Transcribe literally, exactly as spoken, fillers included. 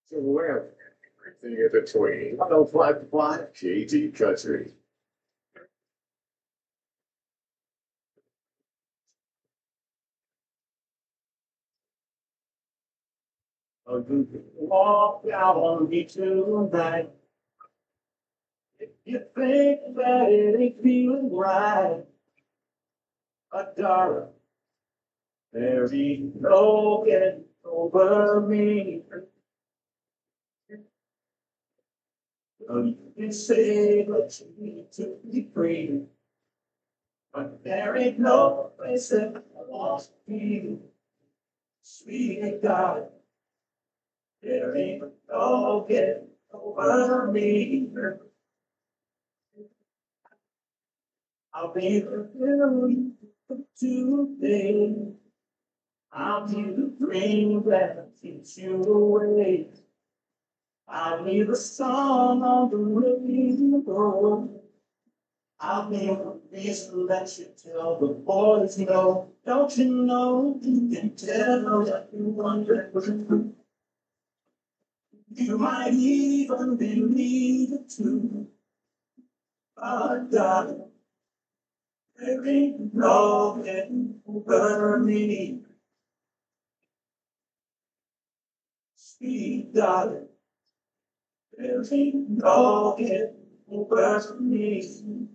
So where? Everything in between. one oh five point five K T Country. Oh, you can walk out on me tonight. If you think that it ain't feeling right, a darling, there ain't no getting over me. Oh, you can say that you need to be free, but there ain't no place that I want to be. Sweet darling, there ain't no getting over me. I'll be the feeling today. I'll be the dream that keeps you awake. I'll be the song on the radio. I'll be the reason that you tell the boys no. Don't you know you can tell that you wonder. You might even believe it too. But darling, there ain't no getting over me. Sweet darling, there ain't no getting over me.